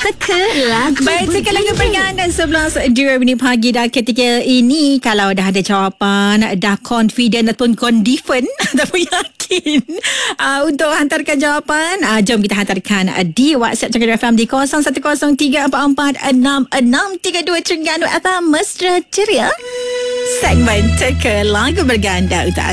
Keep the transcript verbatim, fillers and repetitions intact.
Teka lagu Baik, teka lagu berganda sebelas dua minit pagi dah ketika ini. Kalau dah ada jawapan, dah confident ataupun confident ataupun yakin uh, untuk hantarkan jawapan, uh, jom kita hantarkan uh, di WhatsApp Cakap F M di kosong satu kosong tiga empat empat enam enam tiga dua Terengganu F M Mesra Ceria. Segmen Teka Lagu Berganda untuk